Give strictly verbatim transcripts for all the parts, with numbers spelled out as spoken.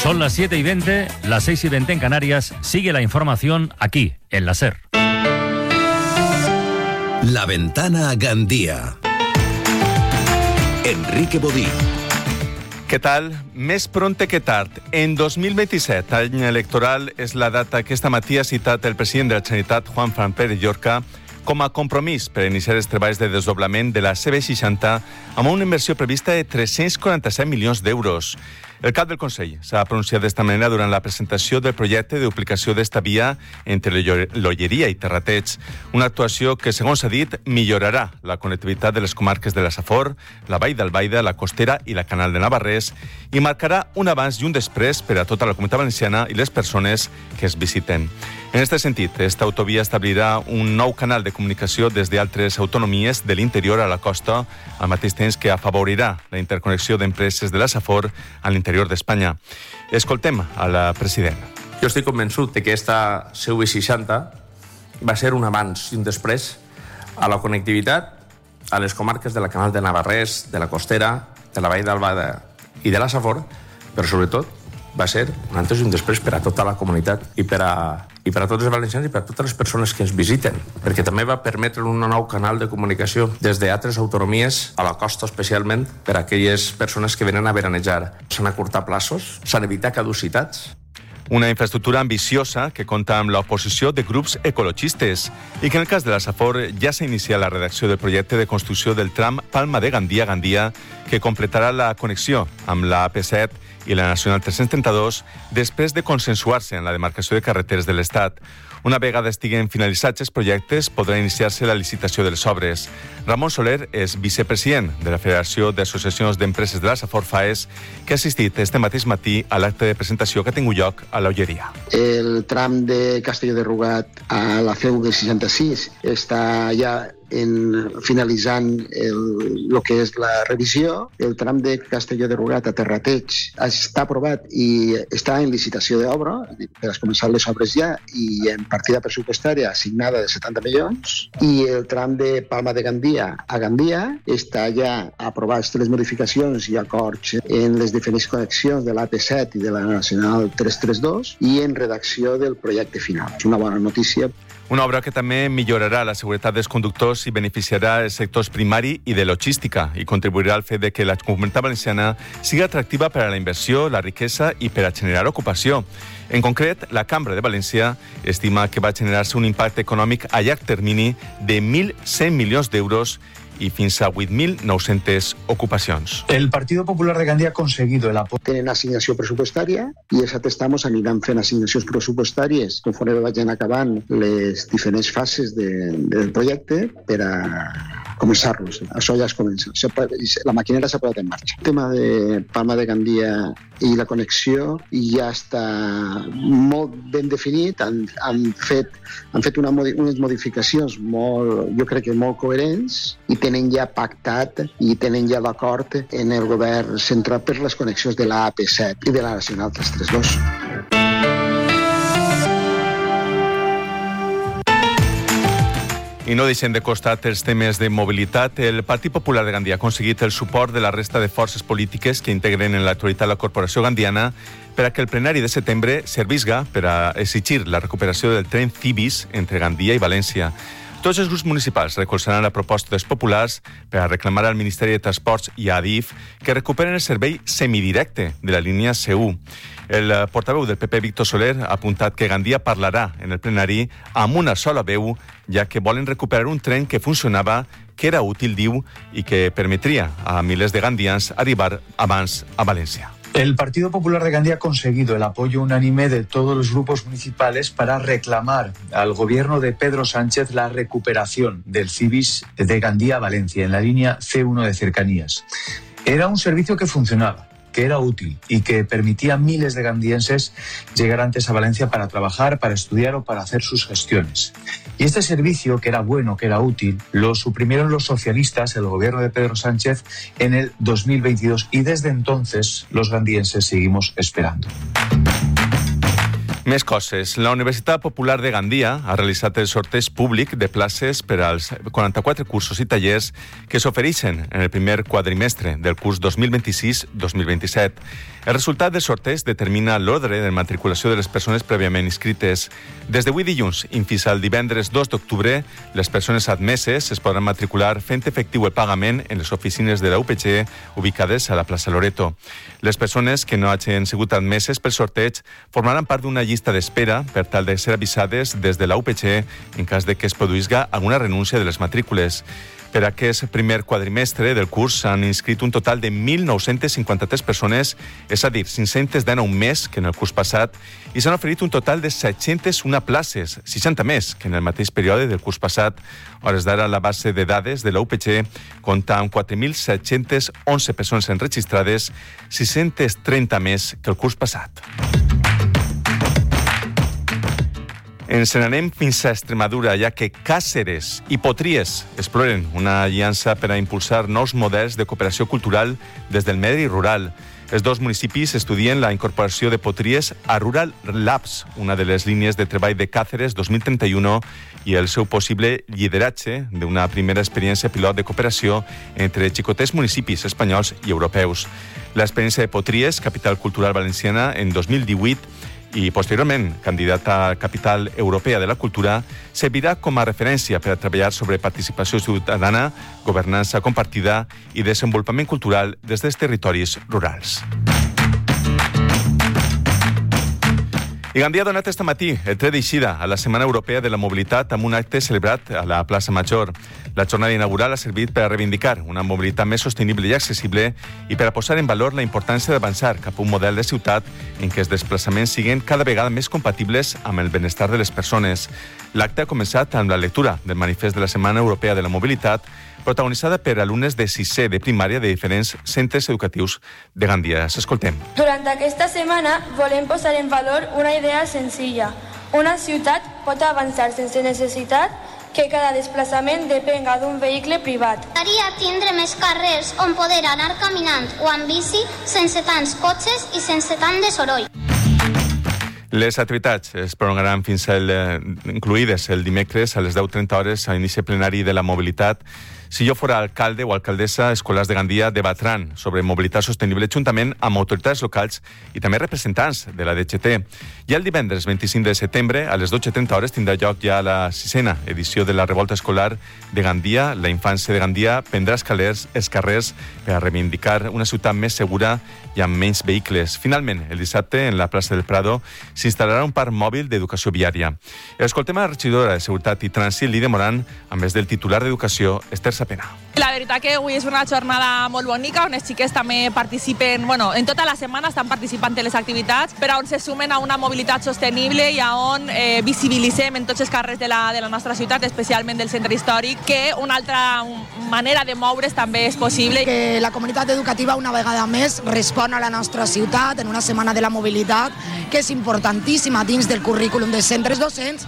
Son las siete y veinte, las seis y veinte en Canarias. Sigue la información aquí, en la SER. La Ventana a Gandía. Enrique Bodí. Què tal? Més prompte que tard. En dos mil vint-i-set, any electoral, és la data que esta matí ha citat el president de la Generalitat, Juan Fran Pérez Llorca, com a compromís per iniciar els treballs de desdoblament de la C B seixanta amb una inversió prevista de tres-cents quaranta-set milions d'euros. El cap del Consell s'ha pronunciat d'esta manera durant la presentació del projecte de duplicació d'esta via entre l'Olleria i Terrateig, una actuació que, segons s'ha dit, millorarà la connectivitat de les comarques de la Safor, la Vall d'Albaida, la Costera i la Canal de Navarrés i marcarà un abans i un després per a tota la Comunitat Valenciana i les persones que es visiten. En aquest sentit, esta autovia establirà un nou canal de comunicació des d'altres autonomies de l'interior a la costa, al mateix temps que afavorirà la interconnexió d'empreses de la Safor a l'interior d'Espanya. Escoltem a la president. Jo estic convençut de que esta C V seixanta va ser un abans i un després a la connectivitat a les comarques de la Canal de Navarrés, de la Costera, de la Vall d'Albaida i de la Safor, però sobretot va ser un antes i un després per a tota la comunitat i per a, i per a tots els valencians i per a totes les persones que ens visiten, perquè també va permetre un nou canal de comunicació des d'altres autonomies a la costa, especialment per a aquelles persones que venen a veranejar. S'han acurtat plaços, s'han evitat caducitats. Una infraestructura ambiciosa que compta amb l'oposició de grups ecologistes i que en el cas de la Safor ja s'ha iniciat la redacció del projecte de construcció del tram Palma de Gandia-Gandia que completarà la connexió amb la A P set i la Nacional tres-cents trenta-dos després de consensuar-se en la demarcació de carreteres de l'Estat. Una vegada estiguen finalitzats els projectes, podrà iniciar-se la licitació de les obres. Ramon Soler és vicepresident de la Federació d'Associacions d'Empreses de la Safor FAES, que ha assistit este mateix matí a l'acte de presentació que ha tingut lloc a l'Olleria. El tram de Castelló de Rugat a la C V seixanta-sis està ja en finalitzant el, el que és la revisió. El tram de Castelló de Rugat a Terrateig està aprovat i està en licitació d'obra, per a començar les obres ja, i en partida pressupostària assignada de setanta milions, i el tram de Palma de Gandia a Gandia està ja aprovat les modificacions i acords en les diferents connexions de l'A P set i de la Nacional tres-cents trenta-dos i en redacció del projecte final. És una bona notícia. Una obra que també millorarà la seguretat dels conductors i beneficiarà els sectors primari i de logística i contribuirà al fet de que la Comunitat Valenciana sigui atractiva per a la inversió, la riquesa i per a generar ocupació. En concret, la Cambra de València estima que va generar-se un impacte econòmic a llarg termini de mil cent milions d'euros y fins a vuit mil nou-centes ocupacions. El Partido Popular de Gandía ha conseguido el apoyo. Tenen assignació pressupostària i els atestamos aniran fent assignacions pressupostàries conforme vagin acabant les diferents fases de, del projecte per a començar-los. Això ja es comença. La maquinera s'ha posat en marxa. El tema de Palma de Gandia i la connexió ja està molt ben definit. Han, han fet, han fet una, unes modificacions molt, jo crec que molt coherents i tenen ja pactat i tenen ja l'acord en el govern central per les connexions de la A P set i de la Nacional tres-cents trenta-dos. I no deixem de costat els temes de mobilitat. El Partit Popular de Gandia ha aconseguit el suport de la resta de forces polítiques que integren en l'actualitat la Corporació Gandiana per a que el plenari de setembre servisca per a exigir la recuperació del tren Cibis entre Gandia i València. Tots els grups municipals recolzaran la proposta dels populars per a reclamar al Ministeri de Transports i a Adif que recuperen el servei semidirecte de la línia C u. El portaveu del P P, Víctor Soler, ha apuntat que Gandia parlarà en el plenari amb una sola veu, ja que volen recuperar un tren que funcionava, que era útil, diu, i que permetria a milers de gandians arribar abans a València. El Partido Popular de Gandía ha conseguido el apoyo unánime de todos los grupos municipales para reclamar al gobierno de Pedro Sánchez la recuperación del Cibis de Gandía a Valencia en la línea C uno de cercanías. Era un servicio que funcionaba, que era útil y que permitía a miles de gandienses llegar antes a Valencia para trabajar, para estudiar o para hacer sus gestiones. Y este servicio, que era bueno, que era útil, lo suprimieron los socialistas, el gobierno de Pedro Sánchez, en el dos mil veintidós y desde entonces los gandienses seguimos esperando. Més coses. La Universitat Popular de Gandia ha realitzat el sorteig públic de places per als quaranta-quatre cursos i tallers que s'ofereixen en el primer quadrimestre del curs dos mil vint-i-sis dos mil vint-i-set. El resultat del sorteig determina l'ordre de matriculació de les persones prèviament inscrites. Des d'avui dilluns i fins al divendres dos d'octubre, les persones admeses es podran matricular fent efectiu el pagament en les oficines de la U P G ubicades a la plaça Loreto. Les persones que no hagin sigut admeses pel sorteig formaran part d'una llista d'espera per tal de ser avisades des de la U P G en cas de que es produïsca alguna renúncia de les matrícules. Per aquest primer quadrimestre del curs s'han inscrit un total de mil nou-cents cinquanta-tres persones, és a dir, cinc-cents dinou més que en el curs passat, i s'han oferit un total de set-cents u places, seixanta més que en el mateix període del curs passat. A hores d'ara, la base de dades de la U P G compta amb quatre mil set-cents onze persones enregistrades, sis-cents trenta més que el curs passat. Ens n'anem fins a Extremadura, ja que Càceres i Potries exploren una aliança per a impulsar nous models de cooperació cultural des del medi rural. Els dos municipis estudien la incorporació de Potries a Rural Labs, una de les línies de treball de Càceres dos mil trenta u, i el seu possible lideratge d'una primera experiència pilot de cooperació entre xicotets municipis espanyols i europeus. L'experiència de Potries, capital cultural valenciana, en dos mil divuit, i posteriorment candidata a Capital Europea de la Cultura, servirà com a referència per a treballar sobre participació ciutadana, governança compartida i desenvolupament cultural des dels territoris rurals. I Gandia ha donat este matí el tret d'eixida a la Setmana Europea de la Mobilitat amb un acte celebrat a la plaça Major. La jornada inaugural ha servit per a reivindicar una mobilitat més sostenible i accessible i per a posar en valor la importància d'avançar cap a un model de ciutat en què els desplaçaments siguin cada vegada més compatibles amb el benestar de les persones. L'acte ha començat amb la lectura del manifest de la Setmana Europea de la Mobilitat, protagonitzada per alumnes de sisè de primària de diferents centres educatius de Gandia. S'escoltem. Durant aquesta setmana volem posar en valor una idea senzilla. Una ciutat pot avançar sense necessitat que cada desplaçament depenga d'un vehicle privat. M'agradaria tindre més carrers on poder anar caminant o amb bici sense tants cotxes i sense tant de soroll. Les activitats es prolongaran fins al, eh, incluïdes el dimecres a les deu trenta hores a inici plenari de la mobilitat. Si jo fora alcalde o alcaldessa, escolars de Gandia debatran sobre mobilitat sostenible juntament amb autoritats locals i també representants de la D G T. I el divendres vint-i-cinc de setembre, a les dotze trenta hores, tindrà lloc ja la sisena edició de la revolta escolar de Gandia. La infància de Gandia prendrà els carrers, els carrers per a reivindicar una ciutat més segura i amb menys vehicles. Finalment, el dissabte, en la plaça del Prado, s'instal·larà un parc mòbil d'educació viària. Escoltem a la regidora de Seguretat i Trànsit, Lídia Moran, a més del titular d'Educació, Esther Sapena. La veritat que avui és una jornada molt bonica, on els xiquets també participen, bueno, en tota la setmana estan participant en les activitats, però on se sumen a una mobilitat sostenible i a on eh, visibilitzem en tots els carrers de la, de la nostra ciutat, especialment del centre històric, que una altra manera de moure's també és possible. Que la comunitat educativa una vegada més respon a la nostra ciutat en una setmana de la mobilitat, que és importantíssima dins del currículum dels centres docents.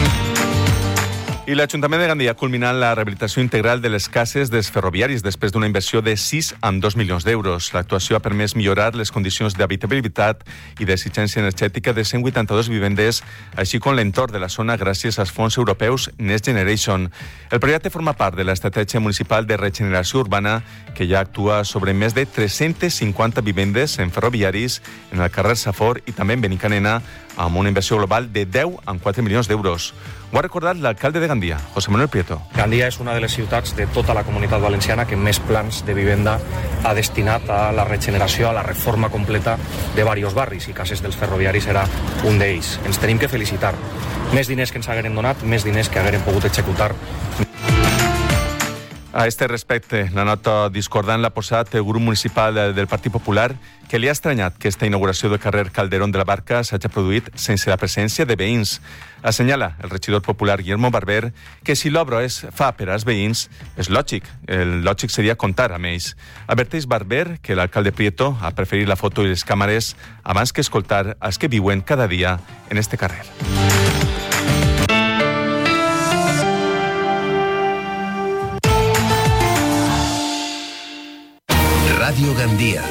I l'Ajuntament de Gandia ha culminat la rehabilitació integral de les cases dels ferroviaris després d'una inversió de sis coma dos milions d'euros. L'actuació ha permès millorar les condicions d'habitabilitat i d'exigència energètica de cent vuitanta-dos vivendes, així com l'entorn de la zona gràcies als fons europeus Next Generation. El projecte forma part de l'estratègia municipal de regeneració urbana que ja actua sobre més de tres-centes cinquanta vivendes en ferroviaris en el carrer Safor i també en Benicanena, amb una inversió global de deu coma quatre milions d'euros. Ho ha recordat l'alcalde de Gandia, José Manuel Prieto. Gandia és una de les ciutats de tota la comunitat valenciana que més plans de vivenda ha destinat a la regeneració, a la reforma completa de diversos barris, i Cases dels Ferroviaris era un d'ells. Ens tenim que felicitar. Més diners que ens hagueren donat, més diners que hagueren pogut executar. A este respecte, la nota discordant l'ha posat el grup municipal del Partit Popular, que li ha estranyat que esta inauguració del carrer Calderón de la Barca s'hagi produït sense la presència de veïns. Assenyala el regidor popular Guillermo Barber que si l'obra es fa per als veïns, és lògic. El lògic seria comptar amb ells. Adverteix Barber que l'alcalde Prieto ha preferit la foto i les càmeres abans que escoltar els que viuen cada dia en este carrer. Radio Gandia.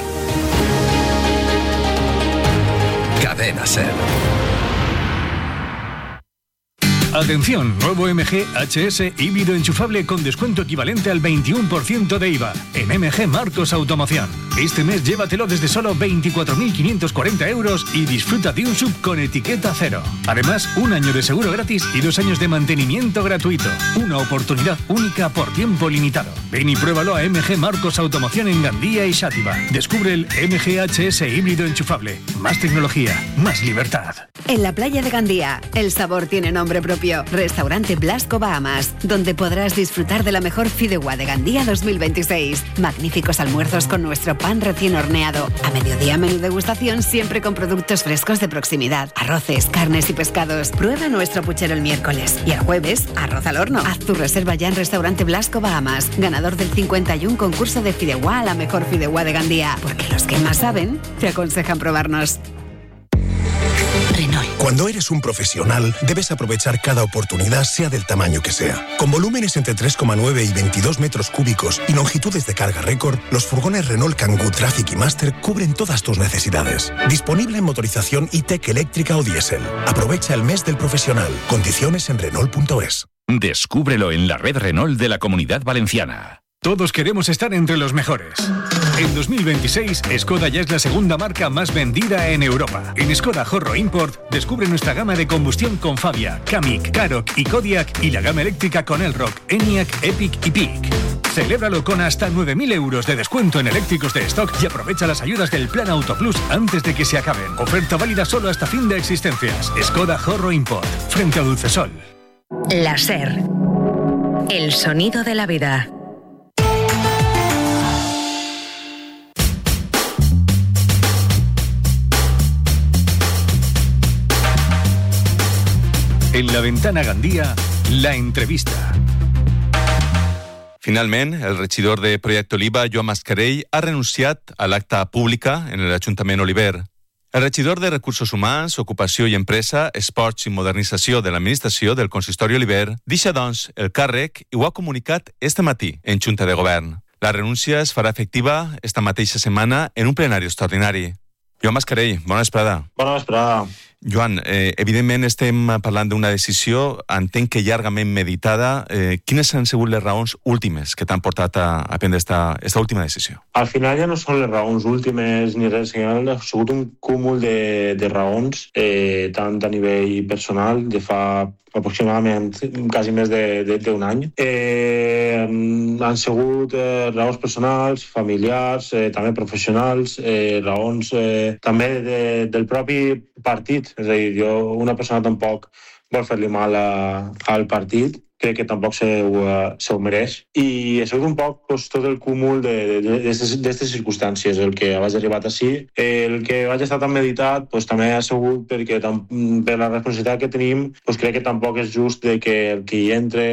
Cadena SER. Atención, nuevo M G H S híbrido enchufable con descuento equivalente al veintiuno por ciento de I V A en M G Marcos Automoción. Este mes llévatelo desde solo veinticuatro mil quinientos cuarenta euros y disfruta de un sub con etiqueta cero. Además, un año de seguro gratis y dos años de mantenimiento gratuito. Una oportunidad única por tiempo limitado. Ven y pruébalo a M G Marcos Automoción en Gandía y Xàtiva. Descubre el M G H S híbrido enchufable. Más tecnología, más libertad. En la playa de Gandía, el sabor tiene nombre propio. Restaurante Blasco Bahamas, donde podrás disfrutar de la mejor fideuá de Gandía dos mil veintiséis. Magníficos almuerzos con nuestro pan recién horneado. A mediodía, menú degustación siempre con productos frescos de proximidad. Arroces, carnes y pescados. Prueba nuestro puchero el miércoles. Y el jueves, arroz al horno. Haz tu reserva ya en Restaurante Blasco Bahamas, ganador del cincuenta y uno concurso de fideuá a la mejor fideuá de Gandía. Porque los que más saben, te aconsejan probarnos. Renault. Cuando eres un profesional, debes aprovechar cada oportunidad, sea del tamaño que sea. Con volúmenes entre tres coma nueve y veintidós metros cúbicos y longitudes de carga récord, los furgones Renault Kangoo Traffic y Master cubren todas tus necesidades. Disponible en motorización e-tech eléctrica o diésel. Aprovecha el mes del profesional. Condiciones en Renault punto es. Descúbrelo en la red Renault de la Comunidad Valenciana. Todos queremos estar entre los mejores. En dos mil veintiséis, Skoda ya es la segunda marca más vendida en Europa. En Skoda Horro Import, descubre nuestra gama de combustión con Fabia, Kamiq, Karoq y Kodiaq y la gama eléctrica con Elroq, Enyaq, Epic y Peak. Celébralo con hasta nueve mil euros de descuento en eléctricos de stock y aprovecha las ayudas del Plan Auto Plus antes de que se acaben. Oferta válida solo hasta fin de existencias. Skoda Horro Import, frente a Dulcesol. La SER. El sonido de la vida. En la Ventana Gandía, la entrevista. Finalment, el regidor de Projecte Oliva, Joan Mascarell, ha renunciat a l'acte pública en l'Ajuntament Oliver. El regidor de Recursos Humans, Ocupació i Empresa, Esports i Modernització de l'Administració del Consistori Oliver deixa, doncs, el càrrec i ho ha comunicat este matí en Junta de Govern. La renúncia es farà efectiva esta mateixa setmana en un plenari extraordinari. Joan Mascarell, bona vesprada. Bona vesprada. Joan, eh, evidentment estem parlant d'una decisió, entenc que llargament meditada. Eh, quines han sigut les raons últimes que t'han portat a, a prendre esta, esta última decisió? Al final ja no són les raons últimes ni res, ha sigut un cúmul de, de raons, eh, tant a nivell personal, de fa aproximadament quasi més d'un de, de, any. Eh, han sigut eh, raons personals, familiars, eh, també professionals, eh, raons eh, també de, del propi partit. És a dir, jo, una persona tampoc vol fer-li mal a, al partit, crec que tampoc se ho, se ho mereix. I ha sigut un poc pues, tot el cúmul d'aquestes circumstàncies, el que vaig arribat així. El que vaig estar tan meditat pues, també ha sigut perquè per la responsabilitat que tenim pues, crec que tampoc és just de que el que hi entre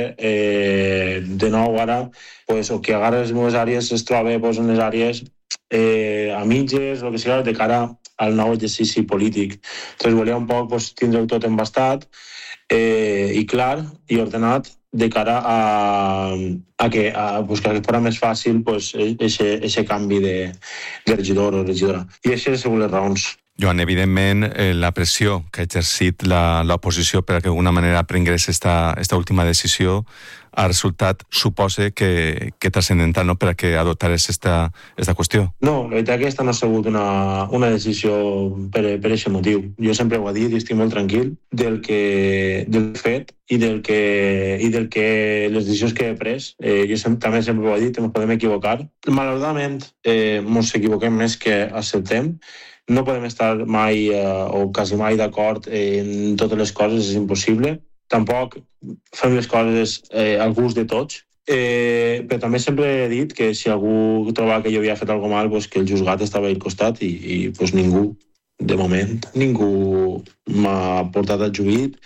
eh, de nou ara pues, o que ara les meves àrees es troba pues, en les àrees eh, a mitges, o que sigui, de cara al nou exercici polític. Entonces volia un poc pues, tindre-ho tot embastat eh, i clar i ordenat de cara a, a que, a, pues, que fos més fàcil pues, aquest canvi de, de regidor o regidora. I aquestes han sigut les raons. Joan, evidentment, eh, la pressió que ha exercit l'oposició per a que d'alguna manera prengués esta, esta última decisió ha resultat, suposa, que, que transcendental, no?, per a que adoptares esta, esta qüestió. No, la veritat que aquesta no ha sigut una, una decisió per, per aquest motiu. Jo sempre ho he dit i estic molt tranquil del, que, del fet i del que, i del que les decisions que he pres. Eh, jo sempre, també sempre ho he dit, ens podem equivocar. Malauradament, eh, ens equivoquem més que acceptem. No podem estar mai eh, o quasi mai d'acord en totes les coses, és impossible. Tampoc fem les coses eh, al gust de tots, eh, però també sempre he dit que si algú trobava que jo havia fet alguna cosa mal, pues que el juzgat estava al costat i, i pues ningú, de moment, ningú m'ha portat al juït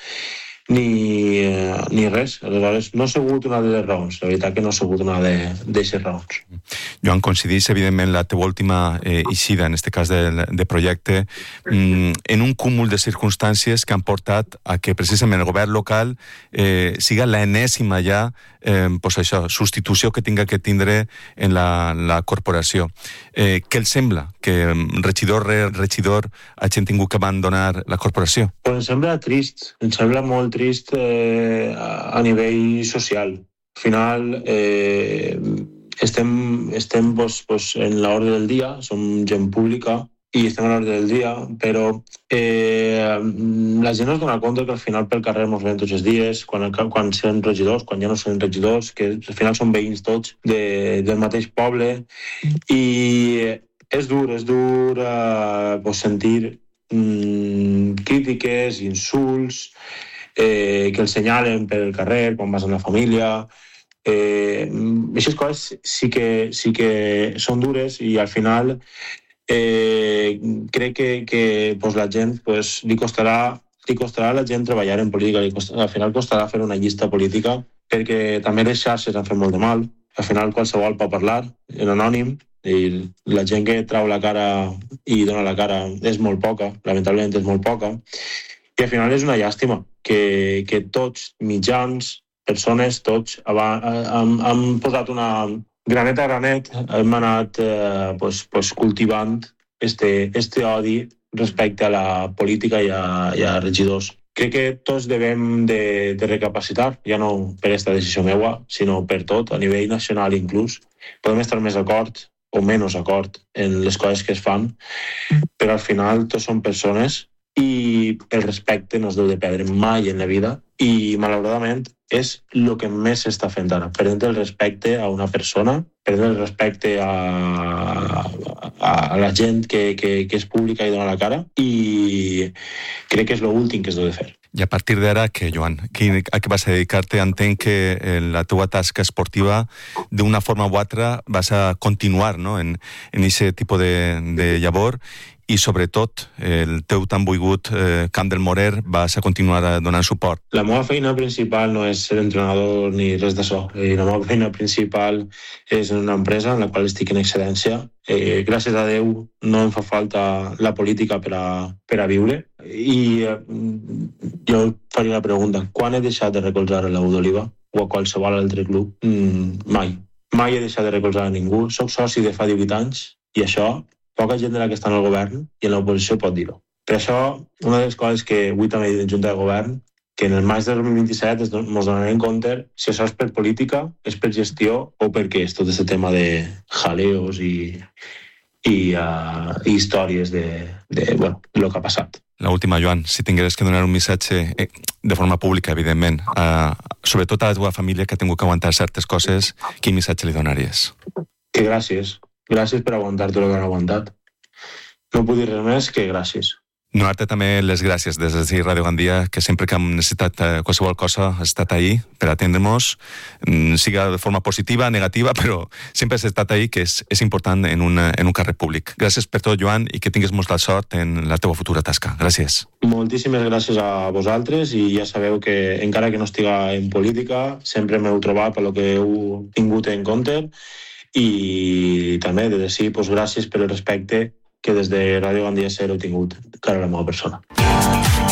ni, eh, ni res. Aleshores, no ha sigut una de les raons, la veritat que no ha sigut una d'aquestes raons. Joan, coincideix, evidentment, la teva última eh, eixida, en aquest cas de, de projecte, mm, en un cúmul de circumstàncies que han portat a que precisament el govern local eh, siga l'enèsima ja eh, pues això, substitució que tinga que tindre en la, la corporació. Eh, què els sembla? Que regidor rere regidor hagin tingut que abandonar la corporació? Pues em sembla trist, em sembla molt trist trist eh, a nivell social. Al final eh, estem, estem pues, pues, en l'ordre del dia, som gent pública i estem a l'ordre del dia, però eh, la gent no es dona compte que al final pel carrer ens veiem tots els dies, quan, quan serem regidors, quan ja no serem regidors, que al final són veïns tots de, del mateix poble, i és dur, és dur eh, pues, sentir mm, crítiques, insults, eh, que el senyalen pel carrer quan vas amb la família. Eh, aquestes coses sí que, sí que són dures i al final Eh, crec que, que pues, la gent pues, li, costarà, li costarà a la gent treballar en política, li costarà, al final costarà fer una llista política perquè també les xarxes han fet molt de mal. Al final qualsevol pot parlar en anònim i la gent que trau la cara i dona la cara és molt poca, lamentablement és molt poca, i al final és una llàstima que, que tots mitjans, persones, tots han, han posat una granet a granet, hem anat eh, pues, pues, cultivant este, este odi respecte a la política i a, i a regidors. Crec que tots devem de, de recapacitar, ja no per aquesta decisió meua, sinó per tot, a nivell nacional inclús. Podem estar més d'acord o menys d'acord en les coses que es fan, però al final tots són persones i el respecte no es deu de perdre mai en la vida i malauradament és el que més s'està fent ara, perdent el respecte a una persona, perdent el respecte a, a, a la gent que, que, que és pública i dona la cara, i crec que és l'últim que es deu de fer. I a partir d'ara, què, Joan? A què vas a dedicar-te? Entenc que la teua tasca esportiva, d'una forma o altra, vas a continuar, no?, en aquest tipus de, de llavor, i sobretot el teu tan volgut eh, Camp del Morer vas a continuar donant suport. La meva feina principal no és ser entrenador ni res d'això. Eh, la meva feina principal és en una empresa en la qual estic en excedència. Eh, gràcies a Déu no em fa falta la política per a, per a viure. I eh, jo faria la pregunta, quan he deixat de recolzar a l'U d'Oliva o a qualsevol altre club? Mm, mai. Mai he deixat de recolzar a ningú. Soc soci de fa divuit anys i això poca gent de la que està en el govern i en l'oposició pot dir-ho. Per això, una de les coses que avui també he dit en Junta de Govern, que en el maig de dos mil vint-i-set ens donarem compte si això és per política, és per gestió o per què és tot aquest tema de jaleos i, i, uh, i històries de, de, bueno, de lo que ha passat. L'última, Joan, si tingués que donar un missatge eh, de forma pública, evidentment, uh, sobretot a la teva família que ha tingut que aguantar certes coses, quin missatge li donaries? Que gràcies. Gràcies per aguantar tot el que han aguantat. No puc dir res més que gràcies. Donar-te també les gràcies des de Ràdio Gandia, que sempre que hem necessitat qualsevol cosa has estat ahí per atendre-nos, siga de forma positiva, negativa, però sempre has estat ahí, que és, és important en un, en un carrer públic. Gràcies per tot, Joan, i que tinguis molta sort en la teva futura tasca. Gràcies. Moltíssimes gràcies a vosaltres i ja sabeu que encara que no estiga en política, sempre m'heu trobat per lo que heu tingut en compte. I també de dir pues, gràcies per el respecte que des de Ràdio Gandia Ser heu tingut cara a la meva persona.